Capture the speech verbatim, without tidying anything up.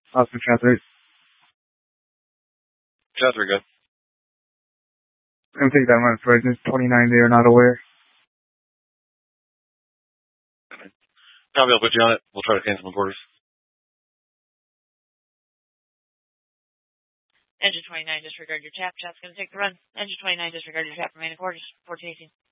Austin Catherine. Catherine, good. I'm going to take that one for instance, twenty-nine, they are not aware. Copy, I'll put you on it. We'll try to cancel the quarters. Engine twenty-nine, disregard your tap. Chat's going to take the run. Engine twenty-nine, disregard your tap. Remaining quarters. fourteen eighteen.